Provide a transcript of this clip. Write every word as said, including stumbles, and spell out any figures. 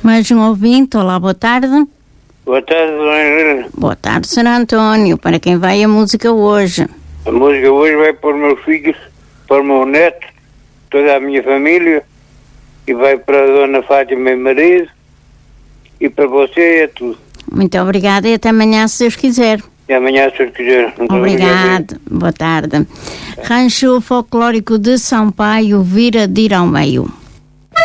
Mais um ouvinte, olá, boa tarde. Boa tarde, Dona Helena. Boa tarde, senhor António. Para quem vai a música hoje? A música hoje vai para os meus filhos, para o meu neto, toda a minha família, e vai para a Dona Fátima e marido, e para você é tudo. Muito obrigada e até amanhã, se Deus quiser. E amanhã, se Deus quiser. Obrigada. Boa tarde. Rancho Folclórico de Sampaio, Vira de ir ao meio.